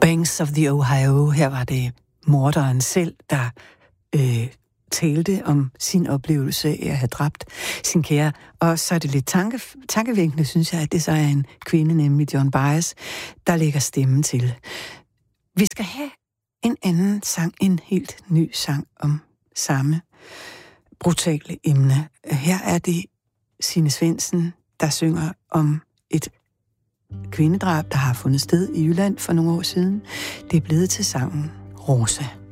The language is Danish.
Banks of the Ohio. Her var det morderen selv, der talte om sin oplevelse af at have dræbt sin kære. Og så er det lidt tankevækkende, synes jeg, at det så er en kvinde, nemlig Joan Baez, der lægger stemmen til. Vi skal have en anden sang, en helt ny sang om samme brutale emne. Her er det Signe Svendsen, der synger om et kvindedrab, der har fundet sted i Jylland for nogle år siden. Det er blevet til sangen Rosa.